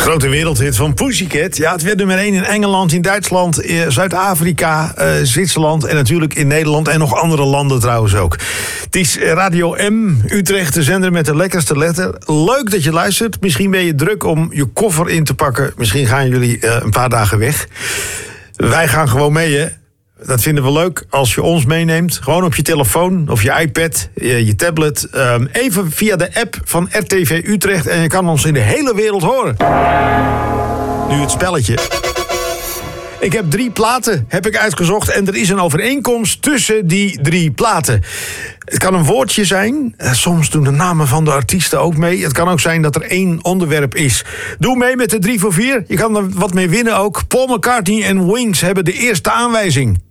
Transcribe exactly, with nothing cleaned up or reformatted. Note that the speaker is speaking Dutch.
Grote wereldhit van Pussycat. Ja, het werd nummer één in Engeland, in Duitsland, in Zuid-Afrika, uh, Zwitserland en natuurlijk in Nederland en nog andere landen trouwens ook. Het is Radio M, Utrecht, de zender met de lekkerste letter. Leuk dat je luistert. Misschien ben je druk om je koffer in te pakken. Misschien gaan jullie uh, een paar dagen weg. Wij gaan gewoon mee, hè. Dat vinden we leuk als je ons meeneemt. Gewoon op je telefoon of je iPad, je, je tablet. Um, even via de app van R T V Utrecht. En je kan ons in de hele wereld horen. Nu het spelletje. Ik heb drie platen, heb ik uitgezocht. En er is een overeenkomst tussen die drie platen. Het kan een woordje zijn. Soms doen de namen van de artiesten ook mee. Het kan ook zijn dat er één onderwerp is. Doe mee met de drie voor vier. Je kan er wat mee winnen ook. Paul McCartney en Wings hebben de eerste aanwijzing.